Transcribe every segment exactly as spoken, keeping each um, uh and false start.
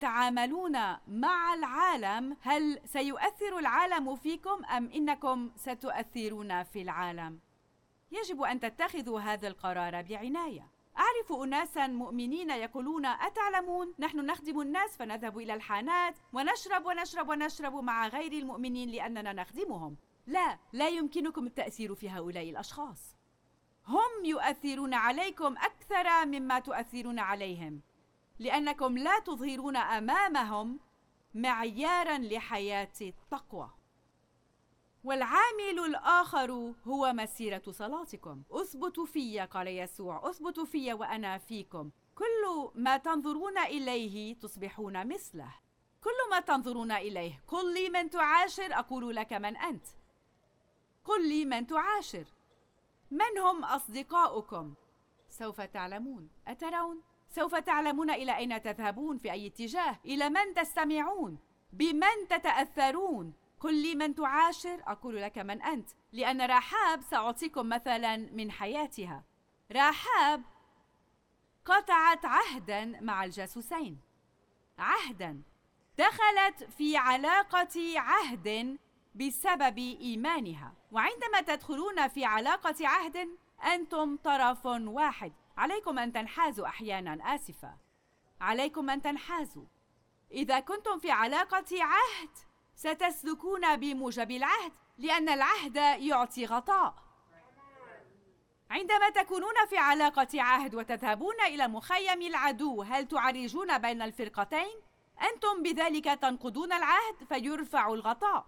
تعاملون مع العالم، هل سيؤثر العالم فيكم أم إنكم ستؤثرون في العالم؟ يجب أن تتخذوا هذا القرار بعناية. أعرف أناساً مؤمنين يقولون: أتعلمون، نحن نخدم الناس فنذهب إلى الحانات ونشرب ونشرب ونشرب مع غير المؤمنين لأننا نخدمهم. لا، لا يمكنكم التأثير في هؤلاء الأشخاص. هم يؤثرون عليكم أكثر مما تؤثرون عليهم، لأنكم لا تظهرون أمامهم معياراً لحياة التقوى. والعامل الآخر هو مسيرة صلاتكم. أثبتوا في، قال يسوع، أثبتوا في وأنا فيكم. كل ما تنظرون إليه تصبحون مثله. كل ما تنظرون إليه. قل لي من تعاشر أقول لك من أنت. قل لي من تعاشر. من هم أصدقاؤكم؟ سوف تعلمون. أترون؟ سوف تعلمون إلى أين تذهبون، في أي اتجاه، إلى من تستمعون، بمن تتأثرون. قل لي من تعاشر أقول لك من أنت. لأن رحاب، سأعطيكم مثلا من حياتها. رحاب قطعت عهدا مع الجاسوسين، عهدا، دخلت في علاقة عهد بسبب إيمانها. وعندما تدخلون في علاقة عهد أنتم طرف واحد. عليكم أن تنحازوا أحيانا، آسفة، عليكم أن تنحازوا. إذا كنتم في علاقة عهد ستسلكون بموجب العهد، لأن العهد يعطي غطاء. عندما تكونون في علاقة عهد وتذهبون إلى مخيم العدو، هل تعرجون بين الفرقتين؟ أنتم بذلك تنقضون العهد فيرفع الغطاء.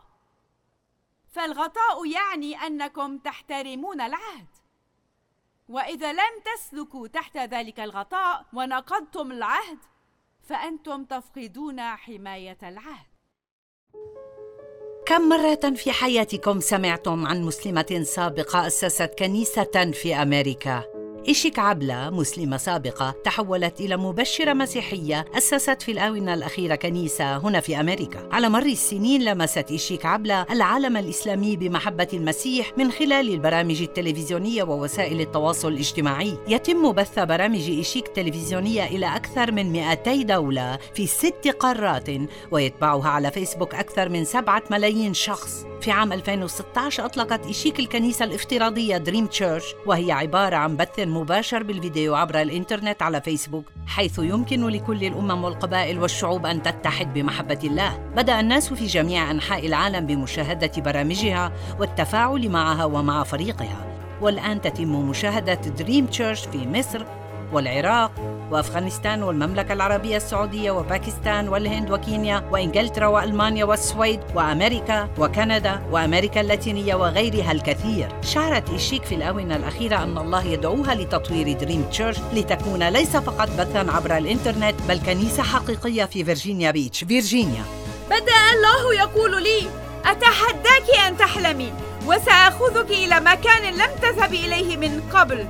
فالغطاء يعني أنكم تحترمون العهد. وإذا لم تسلكوا تحت ذلك الغطاء ونقضتم العهد فأنتم تفقدون حماية العهد. كم مرة في حياتكم سمعتم عن مسلمة سابقة أسست كنيسة في أمريكا؟ إيشيك عبلة، مسلمة سابقة، تحولت إلى مبشرة مسيحية أسست في الآونة الأخيرة كنيسة هنا في أمريكا. على مر السنين لمست إيشيك عبلة العالم الإسلامي بمحبة المسيح من خلال البرامج التلفزيونية ووسائل التواصل الاجتماعي. يتم بث برامج إيشيك التلفزيونية إلى أكثر من مئتي دولة في ست قارات، ويتبعها على فيسبوك أكثر من سبعة ملايين شخص. في عام ألفين وستة عشر أطلقت إيشيك الكنيسة الافتراضية دريم تشيرش، وهي عبارة عن بث مباشر بالفيديو عبر الإنترنت على فيسبوك، حيث يمكن لكل الأمم والقبائل والشعوب أن تتحد بمحبة الله. بدأ الناس في جميع أنحاء العالم بمشاهدة برامجها والتفاعل معها ومع فريقها، والآن تتم مشاهدة دريم تشيرش في مصر والعراق وأفغانستان والمملكة العربية السعودية وباكستان والهند وكينيا وإنجلترا وألمانيا والسويد وأمريكا وكندا وأمريكا اللاتينية وغيرها الكثير. شعرت إيشيك في الآونة الأخيرة أن الله يدعوها لتطوير دريم تشيرش لتكون ليس فقط بثاً عبر الإنترنت، بل كنيسة حقيقية في فيرجينيا بيتش، فيرجينيا. بدأ الله يقول لي: أتحداك أن تحلمي، وسأخذك إلى مكان لم تذهبي إليه من قبل.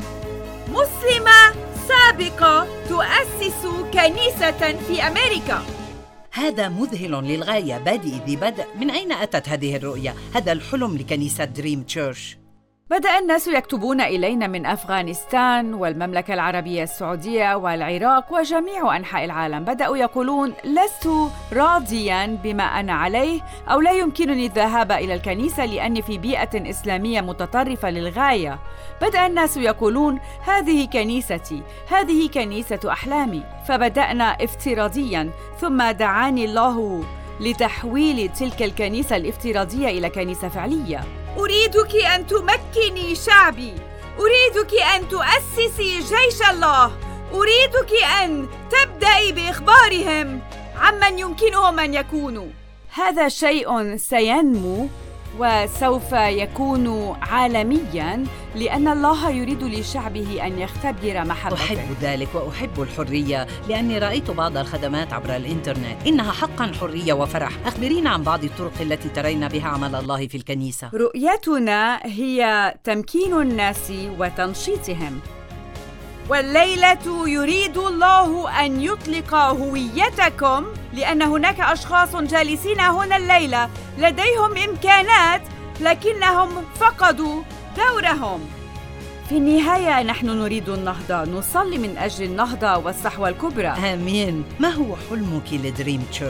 مسلمة سابقة تؤسس كنيسة في أمريكا. هذا مذهل للغاية، بادئ ذي بدء. من أين أتت هذه الرؤية؟ هذا الحلم لكنيسة دريم تشيرش. بدأ الناس يكتبون إلينا من أفغانستان والمملكة العربية السعودية والعراق وجميع أنحاء العالم. بدأوا يقولون: لست راضياً بما أنا عليه، أو لا يمكنني الذهاب إلى الكنيسة لأني في بيئة إسلامية متطرفة للغاية. بدأ الناس يقولون: هذه كنيستي، هذه كنيسة أحلامي. فبدأنا افتراضياً، ثم دعاني الله لتحويل تلك الكنيسة الافتراضية إلى كنيسة فعلية. أريدك أن تمكني شعبي، أريدك أن تؤسسي جيش الله، أريدك أن تبدأي بإخبارهم عمن يمكنهم أن يكونوا. هذا شيء سينمو وسوف يكون عالمياً، لأن الله يريد لشعبه أن يختبر محبته. أحب ذلك وأحب الحرية، لأني رأيت بعض الخدمات عبر الإنترنت، إنها حقاً حرية وفرح. أخبرينا عن بعض الطرق التي ترين بها عمل الله في الكنيسة. رؤيتنا هي تمكين الناس وتنشيطهم. والليلة يريد الله أن يطلق هويتكم، لأن هناك أشخاص جالسين هنا الليلة لديهم إمكانات لكنهم فقدوا دورهم. في النهاية نحن نريد النهضة، نصلي من أجل النهضة والصحوة الكبرى. آمين. ما هو حلمك لدريم تشيرش؟